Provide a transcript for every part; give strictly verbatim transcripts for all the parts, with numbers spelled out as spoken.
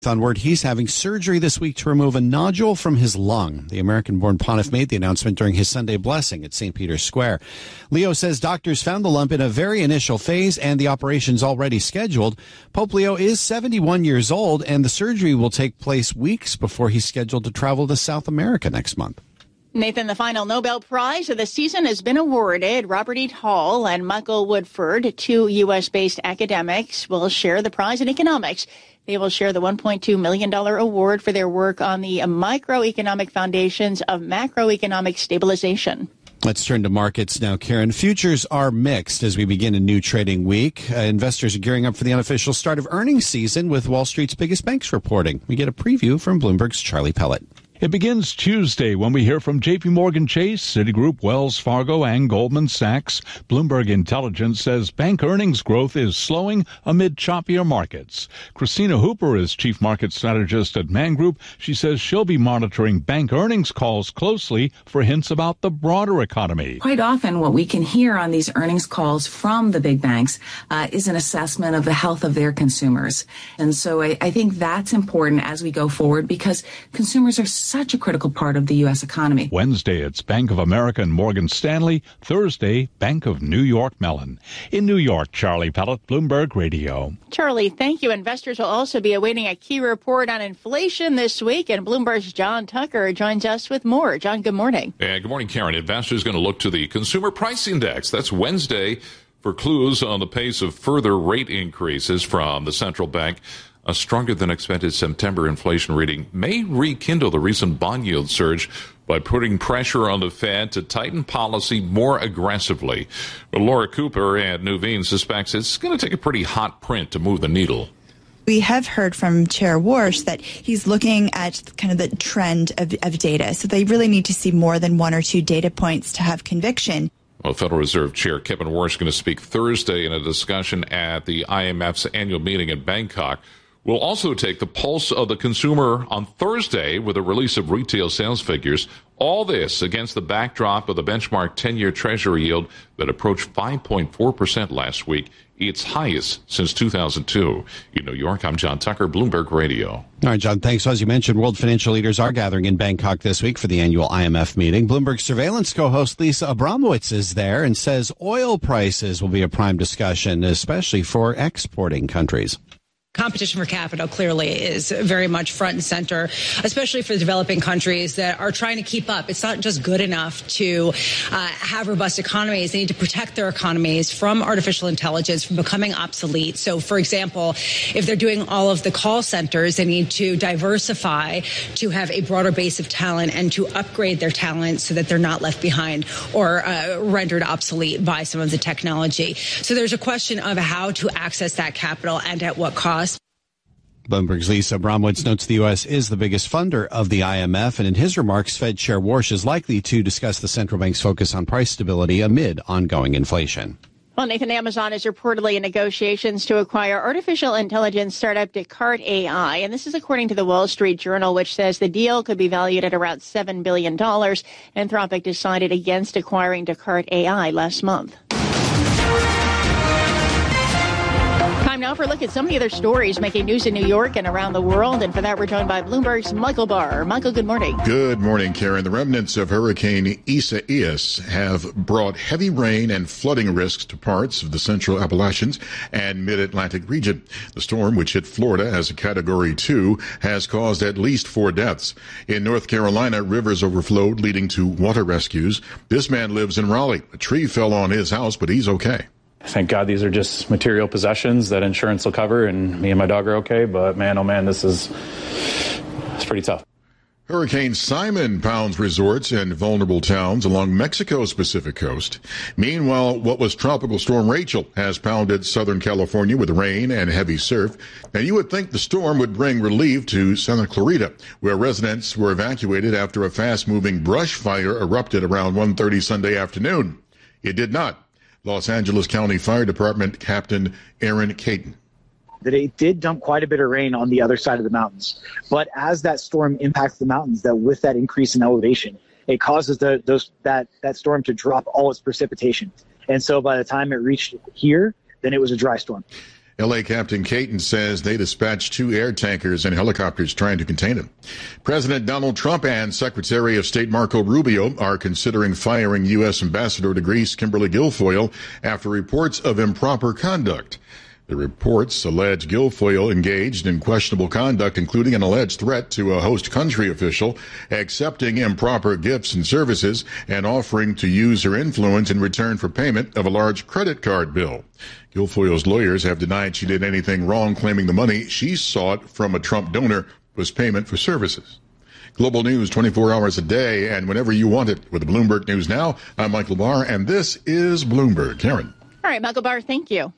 On word he's having surgery this week to remove a nodule from his lung. The American-born pontiff made the announcement during his Sunday blessing at Saint Peter's Square. Leo says doctors found the lump in a very initial phase and the operation's already scheduled. Pope Leo is seventy-one years old, and the surgery will take place weeks before he's scheduled to travel to South America next month. Nathan, the final Nobel Prize of the season has been awarded. Robert E. Hall and Michael Woodford, two U S-based academics, will share the prize in economics. They will share the one point two million dollars award for their work on the microeconomic foundations of macroeconomic stabilization. Let's turn to markets now, Karen. Futures are mixed as we begin a new trading week. Uh, investors are gearing up for the unofficial start of earnings season with Wall Street's biggest banks reporting. We get a preview from Bloomberg's Charlie Pellet. It begins Tuesday when we hear from J P Morgan Chase, Citigroup, Wells Fargo, and Goldman Sachs. Bloomberg Intelligence says bank earnings growth is slowing amid choppier markets. Christina Hooper is chief market strategist at Man Group. She says she'll be monitoring bank earnings calls closely for hints about the broader economy. Quite often what we can hear on these earnings calls from the big banks uh, is an assessment of the health of their consumers. And so I, I think that's important as we go forward because consumers are such a critical part of the U S economy. Wednesday, it's Bank of America and Morgan Stanley. Thursday, Bank of New York Mellon. In New York, Charlie Pellet, Bloomberg Radio. Charlie, thank you. Investors will also be awaiting a key report on inflation this week, and Bloomberg's John Tucker joins us with more. John, good morning. Yeah, good morning, Karen. Investors going to look to the Consumer Price Index. That's Wednesday for clues on the pace of further rate increases from the central bank. A stronger than expected September inflation reading may rekindle the recent bond yield surge by putting pressure on the Fed to tighten policy more aggressively. But Laura Cooper at Nuveen suspects it's going to take a pretty hot print to move the needle. We have heard from Chair Warsh that he's looking at kind of the trend of, of data. So they really need to see more than one or two data points to have conviction. Well, Federal Reserve Chair Kevin Warsh is going to speak Thursday in a discussion at the I M F's annual meeting in Bangkok. We'll also take the pulse of the consumer on Thursday with a release of retail sales figures. All this against the backdrop of the benchmark ten-year Treasury yield that approached five point four percent last week, its highest since two thousand two. In New York, I'm John Tucker, Bloomberg Radio. All right, John, thanks. So as you mentioned, world financial leaders are gathering in Bangkok this week for the annual I M F meeting. Bloomberg surveillance co-host Lisa Abramowitz is there and says oil prices will be a prime discussion, especially for exporting countries. Competition for capital clearly is very much front and center, especially for the developing countries that are trying to keep up. It's not just good enough to uh, have robust economies. They need to protect their economies from artificial intelligence, from becoming obsolete. So, for example, if they're doing all of the call centers, they need to diversify to have a broader base of talent and to upgrade their talent so that they're not left behind or uh, rendered obsolete by some of the technology. So there's a question of how to access that capital and at what cost. Bloomberg's Lisa Abramowitz notes the U S is the biggest funder of the I M F, and in his remarks, Fed Chair Warsh is likely to discuss the central bank's focus on price stability amid ongoing inflation. Well, Nathan, Amazon is reportedly in negotiations to acquire artificial intelligence startup Descartes A I, and this is according to the Wall Street Journal, which says the deal could be valued at around seven billion dollars. Anthropic decided against acquiring Descartes A I last month. Time now for a look at some of the other stories making news in New York and around the world. And for that, we're joined by Bloomberg's Michael Barr. Michael, good morning. Good morning, Karen. The remnants of Hurricane Isaias have brought heavy rain and flooding risks to parts of the central Appalachians and mid-Atlantic region. The storm, which hit Florida as a Category two, has caused at least four deaths. In North Carolina, rivers overflowed, leading to water rescues. This man lives in Raleigh. A tree fell on his house, but he's okay. Thank God these are just material possessions that insurance will cover, and me and my dog are okay. But man, oh man, this is it's pretty tough. Hurricane Simon pounds resorts and vulnerable towns along Mexico's Pacific coast. Meanwhile, what was Tropical Storm Rachel has pounded Southern California with rain and heavy surf. Now, you would think the storm would bring relief to Santa Clarita, where residents were evacuated after a fast-moving brush fire erupted around one thirty Sunday afternoon. It did not. Los Angeles County Fire Department Captain Aaron Caton. That it did dump quite a bit of rain on the other side of the mountains. But as that storm impacts the mountains, that with that increase in elevation, it causes the, those that, that storm to drop all its precipitation. And so by the time it reached here, then it was a dry storm. L A Captain Caton says they dispatched two air tankers and helicopters trying to contain him. President Donald Trump and Secretary of State Marco Rubio are considering firing U S Ambassador to Greece Kimberly Guilfoyle after reports of improper conduct. The reports allege Guilfoyle engaged in questionable conduct, including an alleged threat to a host country official, accepting improper gifts and services, and offering to use her influence in return for payment of a large credit card bill. Guilfoyle's lawyers have denied she did anything wrong, claiming the money she sought from a Trump donor was payment for services. Global news twenty-four hours a day and whenever you want it with Bloomberg News Now. I'm Michael Barr, and this is Bloomberg. Karen. All right, Michael Barr, thank you.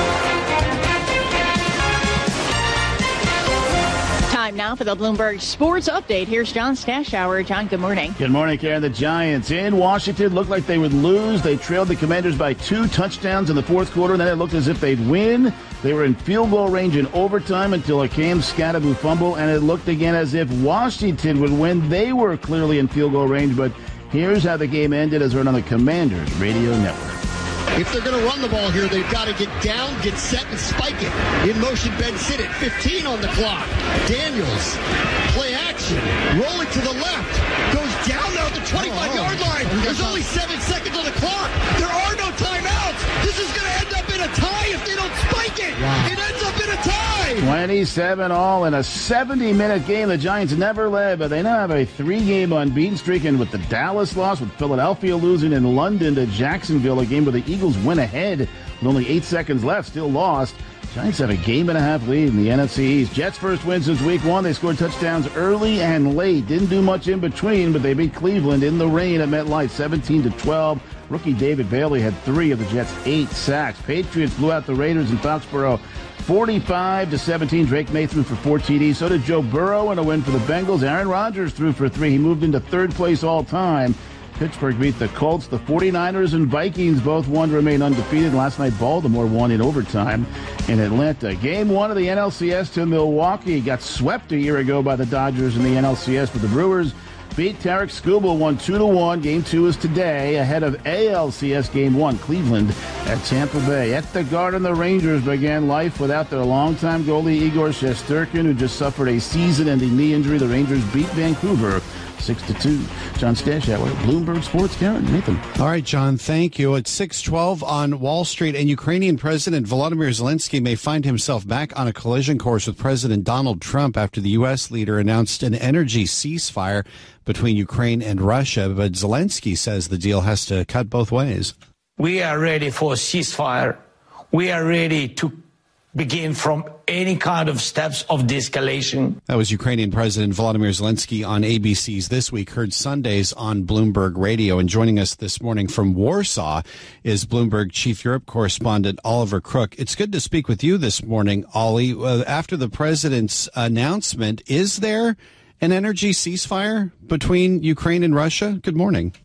Time now for the Bloomberg Sports Update. Here's John Stashower. John, good morning. Good morning, Karen. The Giants in Washington looked like they would lose. They trailed the Commanders by two touchdowns in the fourth quarter, and then it looked as if they'd win. They were in field goal range in overtime until a Cam Scatterbo fumble, and it looked again as if Washington would win. They were clearly in field goal range, but here's how the game ended as we're on the Commanders Radio Network. If they're going to run the ball here, they've got to get down, get set, and spike it. In motion, Ben Sinnott, fifteen on the clock. Daniels, play action, rolling to the left, goes down now at the twenty-five-yard line. There's only seven seconds on the clock. There are no timeouts. This is going to end up in a tie if they don't spike it. Wow. It ends up in a tie. twenty-seven all in a seventy-minute game. The Giants never led, but they now have a three-game unbeaten streak, and with the Dallas loss, with Philadelphia losing in London to Jacksonville, a game where the Eagles went ahead with only eight seconds left, still lost. Giants have a game and a half lead in the N F C East. Jets' first win since week one. They scored touchdowns early and late. Didn't do much in between, but they beat Cleveland in the rain at MetLife seventeen to twelve. Rookie David Bailey had three of the Jets' eight sacks. Patriots blew out the Raiders in Foxborough forty-five to seventeen. Drake May threw for four T Ds. So did Joe Burrow in a win for the Bengals. Aaron Rodgers threw for three. He moved into third place all time. Pittsburgh beat the Colts. The forty-niners and Vikings both won to remain undefeated. Last night, Baltimore won in overtime in Atlanta. Game one of the N L C S to Milwaukee. Got swept a year ago by the Dodgers in the N L C S, but the Brewers beat Tarek Skubal, won two to one. Game two is today, ahead of A L C S Game one. Cleveland at Tampa Bay. At the Garden, the Rangers began life without their longtime goalie Igor Shesterkin, who just suffered a season-ending knee injury. The Rangers beat Vancouver six to two. John Stashower, Bloomberg Sports. Karen, Nathan. All right, John, thank you. It's six twelve on Wall Street, and Ukrainian President Volodymyr Zelensky may find himself back on a collision course with President Donald Trump after the U S leader announced an energy ceasefire between Ukraine and Russia. But Zelensky says the deal has to cut both ways. We are ready for a ceasefire. We are ready to begin from any kind of steps of de-escalation. That was Ukrainian President Volodymyr Zelensky on A B C's This Week, heard Sundays on Bloomberg Radio. And joining us this morning from Warsaw is Bloomberg Chief Europe Correspondent Oliver Crook. It's good to speak with you this morning, Ollie. Uh, after the president's announcement, is there an energy ceasefire between Ukraine and Russia? Good morning.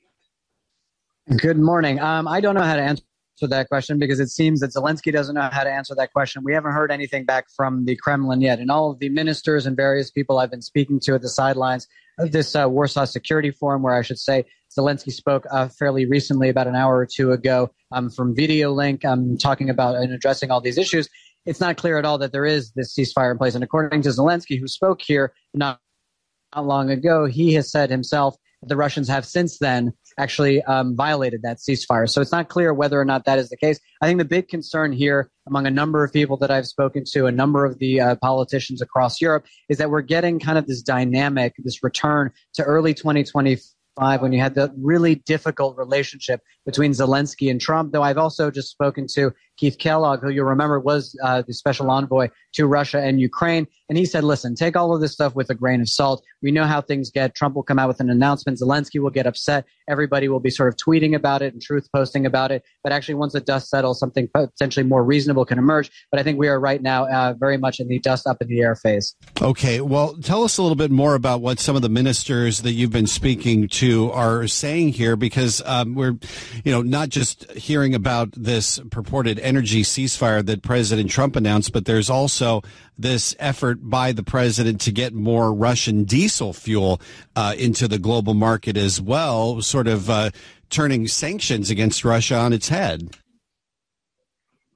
Good morning. Um, I don't know how to answer that question because it seems that Zelensky doesn't know how to answer that question. We haven't heard anything back from the Kremlin yet. And all of the ministers and various people I've been speaking to at the sidelines of this uh, Warsaw Security Forum, where I should say Zelensky spoke uh, fairly recently, about an hour or two ago, um, from Video Link, um, talking about and addressing all these issues. It's not clear at all that there is this ceasefire in place. And according to Zelensky, who spoke here not, not long ago, he has said himself that the Russians have since then actually um, violated that ceasefire. So it's not clear whether or not that is the case. I think the big concern here among a number of people that I've spoken to, a number of the uh, politicians across Europe, is that we're getting kind of this dynamic, this return to early twenty twenty-five when you had the really difficult relationship between Zelensky and Trump, though I've also just spoken to Keith Kellogg, who you'll remember was uh, the special envoy to Russia and Ukraine. And he said, listen, take all of this stuff with a grain of salt. We know how things get. Trump will come out with an announcement. Zelensky will get upset. Everybody will be sort of tweeting about it and truth posting about it. But actually, once the dust settles, something potentially more reasonable can emerge. But I think we are right now uh, very much in the dust up in the air phase. Okay. Well, tell us a little bit more about what some of the ministers that you've been speaking to are saying here, because um, we're, you know, not just hearing about this purported energy ceasefire that President Trump announced, but there's also this effort by the president to get more Russian diesel fuel uh, into the global market as well, sort of uh, turning sanctions against Russia on its head.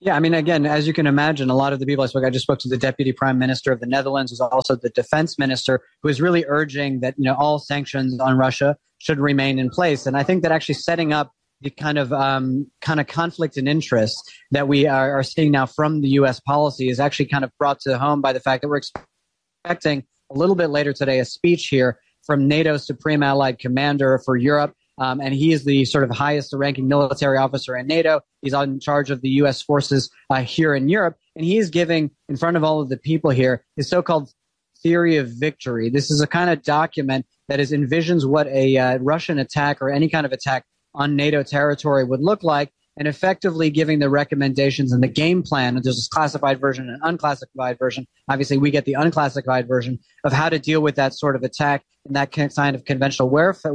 Yeah, I mean, again, as you can imagine, a lot of the people I spoke, I just spoke to the Deputy Prime Minister of the Netherlands, who's also the Defense Minister, who is really urging that, you know, all sanctions on Russia should remain in place. And I think that actually setting up the kind of um, kind of conflict and interest that we are, are seeing now from the U S policy is actually kind of brought to home by the fact that we're expecting a little bit later today a speech here from NATO's Supreme Allied Commander for Europe. Um, and he is the sort of highest ranking military officer in NATO. He's in charge of the U S forces uh, here in Europe. And he is giving, in front of all of the people here, his so-called theory of victory. This is a kind of document that is envisions what a uh, Russian attack or any kind of attack on NATO territory would look like, and effectively giving the recommendations and the game plan. And there's a classified version and an unclassified version. Obviously, we get the unclassified version of how to deal with that sort of attack and that kind of conventional warfare,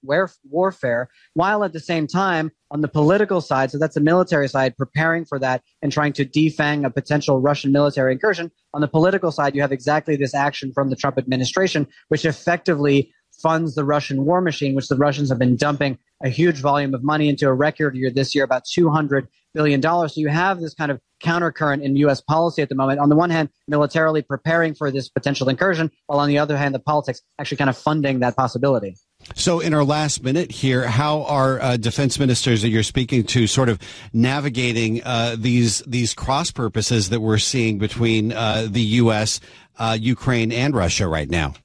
warfare, while at the same time, on the political side, so that's the military side, preparing for that and trying to defang a potential Russian military incursion. On the political side, you have exactly this action from the Trump administration, which effectively funds the Russian war machine, which the Russians have been dumping a huge volume of money into. A record year this year, about two hundred billion dollars. So you have this kind of countercurrent in U S policy at the moment. On the one hand, militarily preparing for this potential incursion, while on the other hand, the politics actually kind of funding that possibility. So in our last minute here, how are uh, defense ministers that you're speaking to sort of navigating uh, these these cross purposes that we're seeing between uh, the U S, uh, Ukraine, and Russia right now?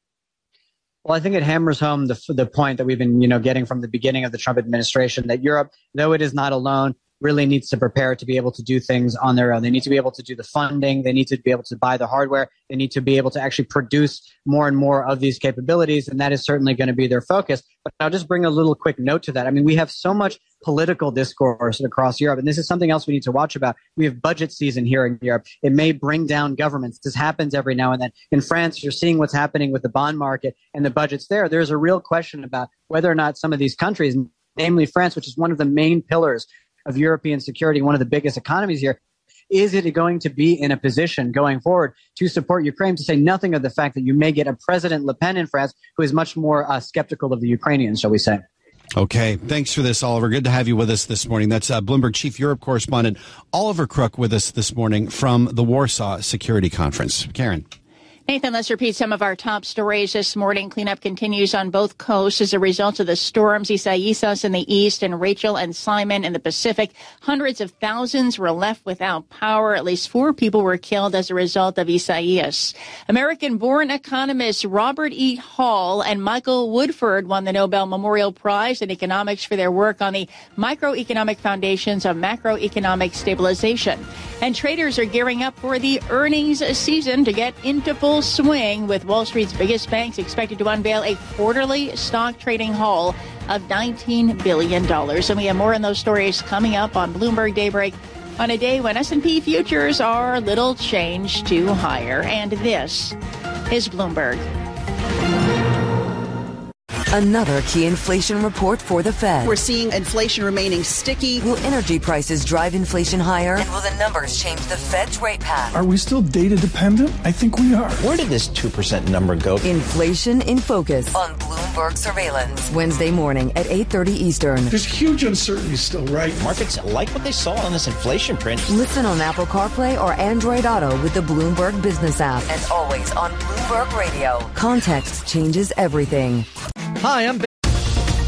Well, I think it hammers home the the point that we've been, you know, getting from the beginning of the Trump administration, that Europe, though it is not alone, really needs to prepare to be able to do things on their own. They need to be able to do the funding. They need to be able to buy the hardware. They need to be able to actually produce more and more of these capabilities, and that is certainly going to be their focus. But I'll just bring a little quick note to that. I mean, we have so much political discourse across Europe, and this is something else we need to watch about. We have budget season here in Europe. It may bring down governments. This happens every now and then. In France, you're seeing what's happening with the bond market and the budgets there. There's a real question about whether or not some of these countries, namely France, which is one of the main pillars of European security, one of the biggest economies here, is it going to be in a position going forward to support Ukraine, to say nothing of the fact that you may get a President Le Pen in France who is much more uh, skeptical of the Ukrainians, shall we say. Okay. Thanks for this, Oliver. Good to have you with us this morning. That's uh, Bloomberg Chief Europe Correspondent Oliver Crook with us this morning from the Warsaw Security Conference. Karen. Nathan, let's repeat some of our top stories this morning. Cleanup continues on both coasts as a result of the storms Isaias in the east and Rachel and Simon in the Pacific. Hundreds of thousands were left without power. At least four people were killed as a result of Isaias. American-born economists Robert E. Hall and Michael Woodford won the Nobel Memorial Prize in Economics for their work on the microeconomic foundations of macroeconomic stabilization. And traders are gearing up for the earnings season to get into full swing, with Wall Street's biggest banks expected to unveil a quarterly stock trading haul of nineteen billion dollars. And we have more on those stories coming up on Bloomberg Daybreak on a day when S and P futures are little changed to higher. And this is Bloomberg. Another key inflation report for the Fed. We're seeing inflation remaining sticky. Will energy prices drive inflation higher? And will the numbers change the Fed's rate path? Are we still data dependent? I think we are. Where did this two percent number go? Inflation in Focus on Bloomberg Surveillance. Wednesday morning at eight thirty Eastern. There's huge uncertainty still, right? Markets like what they saw on this inflation print. Listen on Apple CarPlay or Android Auto with the Bloomberg Business app. And always on Bloomberg Radio. Context changes everything. Hi, I'm